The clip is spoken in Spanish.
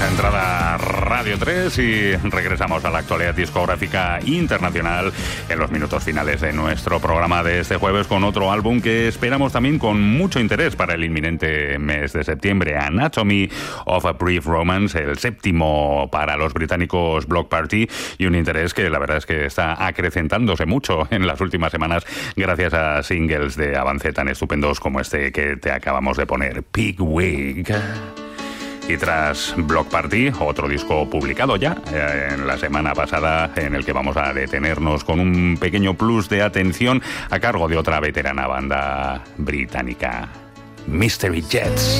Entrada Radio 3 y regresamos a la actualidad discográfica internacional en los minutos finales de nuestro programa de este jueves con otro álbum que esperamos también con mucho interés para el inminente mes de septiembre. Anatomy of a Brief Romance, el séptimo para los británicos Bloc Party, y un interés que la verdad es que está acrecentándose mucho en las últimas semanas gracias a singles de avance tan estupendos como este que te acabamos de poner, Pigwig. Y tras Bloc Party, otro disco publicado ya en la semana pasada, en el que vamos a detenernos con un pequeño plus de atención a cargo de otra veterana banda británica, Mystery Jets.